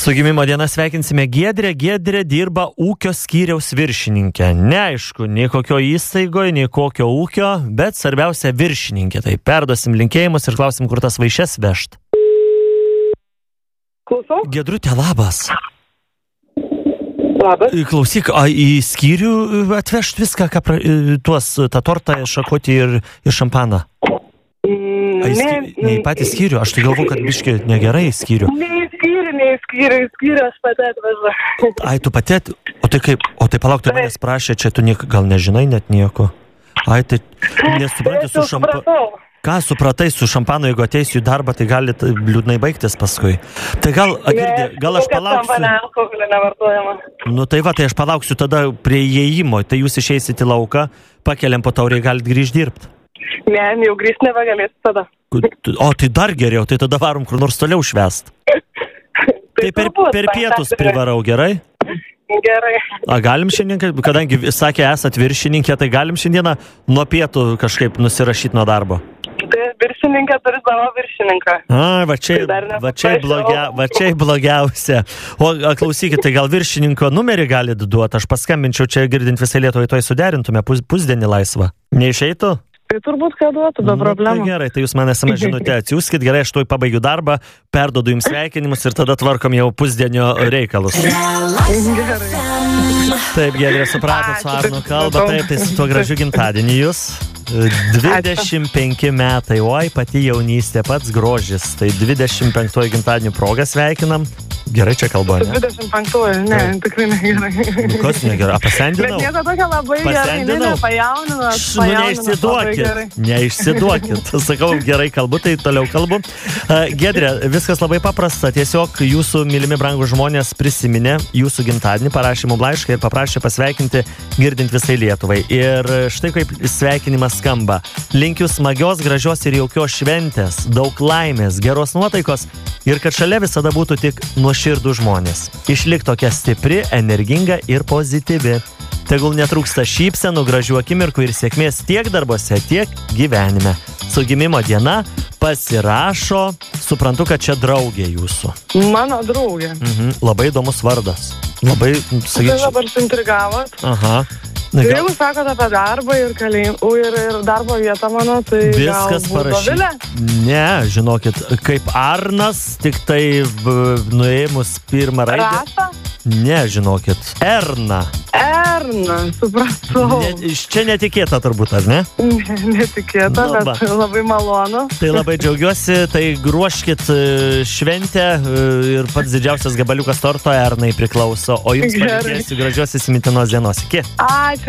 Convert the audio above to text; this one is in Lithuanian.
Su gimimo diena sveikinsime Giedrę. Giedrė dirba ūkio skyriaus viršininkė. Neaišku, nei kokio įstaigoje, nei kokio ūkio, bet svarbiausia viršininkė. Tai perduosim linkėjimus ir klausim, kur tas vaišes vežt. Klausau? Giedrutė, labas. Labas. Klausyk, į skyrių atvežt viską, tą tortą, šakutį ir šampaną? Ne į patį skyrių, aš tai galvoju, kad biški negerai į skyrių. Ne į skyrių, aš pati atvežu. Ai, tu pati, o tai palauk, tu manęs prašė, čia tu gal nežinai net nieko. Ai, tai nesupranti su šampanu. Ką supratai su šampanu, jeigu ateisiu į darbą, tai gali liūdnai baigtis paskui. Tai gal aš palauksiu. Nu tai va, tai aš palauksiu tada prie įėjimo, tai jūs išeisit į lauką, pakeliam po taurį, galit grįžti dirbti. Ne, jau grįžti nebegalėsit tada. O, tai dar geriau, tai tada varom kur nors toliau švęst. Tai per pietus privarau, gerai? Gerai. A, galim šiandien, kadangi sakė, esat viršininkė, tai galim šiandieną nuo pietų kažkaip nusirašyti nuo darbo. Tai viršininkė turi savo viršininką. A, va čia blogiausia. O klausykit, tai gal viršininko numerį galit duoti, aš paskambinčiau čia girdint visai Lietuvai, toj suderintume pusdienį laisvą. Neišeitų? Tai turbūt ką duotų, be problemų. Tai gerai, tai jūs man esame žinutę atsiųskit, gerai, aš tuoj pabaigiu darbą, perdodu jums sveikinimus ir tada tvarkom jau pusdienio reikalus. Taip, Giedrė, supratot, su Arnu kalba, taip, tai su tuo gražiu gimtadieniu jūs. 25 metai, oi, pati jaunystė, pats grožis, tai 25 gimtadienio progą sveikinam. Gerai čia kalba, ne? 25, ne, tikrai negerai. Kas negerai, pasendinau? Bet nieko tokia labai gerai, Neišsiduokit. Sakau, gerai kalbu, tai toliau kalbu. Giedrė, viskas labai paprasta, tiesiog jūsų mylimi brangūs žmonės prisiminė jūsų gimtadienį, parašė mums laišką ir paprašė pasveikinti girdint visai Lietuvai. Ir štai kaip sveikinimas skamba. Linkiu smagios, gražios ir jaukios šventės, daug laimės, geros nuotaikos ir kad šalia visada būtų tik nuoširdų žmonės. Išlik tokia stipri, energinga ir pozityvi. Tegul netrūksta šypsenų, gražių akimirkų ir sėkmės tiek darbose, tiek gyvenime. Su gimimo diena pasirašo, suprantu, kad čia draugė jūsų. Mano draugė. Labai įdomus vardas. Labai, sakyčiau. Tai dabar suintrigavot. Aha. Jeigu sakot apie darbą ir darbo vietą mano, tai viskas parašyta. Ne, žinokit, kaip Arnas, tik tai nuėmus pirmą raidę. Rasa? Ne, žinokit, Erna, supratau. Čia netikėta turbūt, ar ne? Netikėta, bet labai malonu. Tai labai džiaugiuosi, tai gruoškit šventę ir pats didžiausias gabaliukas torto Ernai priklauso, o jums palinkėsiu gražios įsimintinos dienos. Iki. Ačiū.